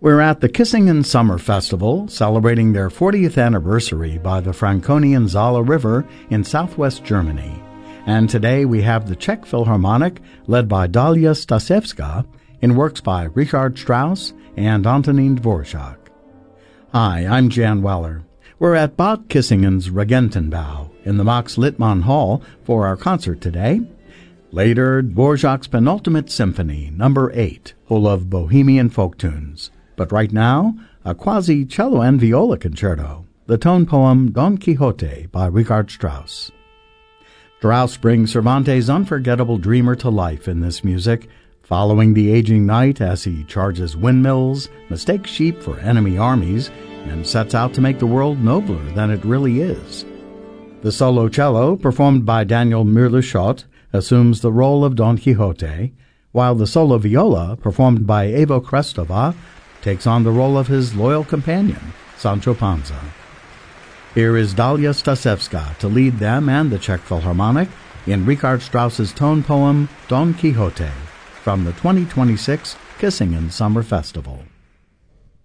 We're at the Kissingen Summer Festival, celebrating their 40th anniversary by the Franconian Saale River in southwest Germany. And today we have the Czech Philharmonic, led by Dalia Stasevska, in works by Richard Strauss and Antonín Dvořák. Hi, I'm Jan Weller. We're at Bad Kissingen's Regentenbau in the Max Littmann Hall for our concert today. Later, Dvořák's penultimate symphony, number 8, full of Bohemian folk tunes. But right now, a quasi-cello and viola concerto, the tone poem Don Quixote by Richard Strauss. Strauss brings Cervantes' unforgettable dreamer to life in this music, following the aging knight as he charges windmills, mistakes sheep for enemy armies, and sets out to make the world nobler than it really is. The solo cello, performed by Daniel Müller-Schott, assumes the role of Don Quixote, while the solo viola, performed by Evo Krestova, takes on the role of his loyal companion, Sancho Panza. Here is Dalia Stasevska to lead them and the Czech Philharmonic in Richard Strauss's tone poem Don Quixote from the 2026 Kissingen Summer Festival.